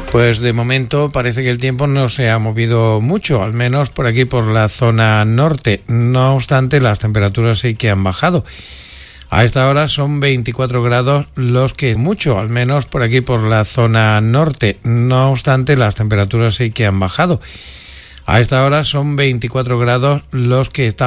Pues de momento parece que el tiempo no se ha movido mucho, al menos por aquí por la zona norte. No obstante, las temperaturas sí que han bajado. A esta hora son 24 grados los que mucho, al menos por aquí por la zona norte. No obstante, las temperaturas sí que han bajado. A esta hora son 24 grados los que están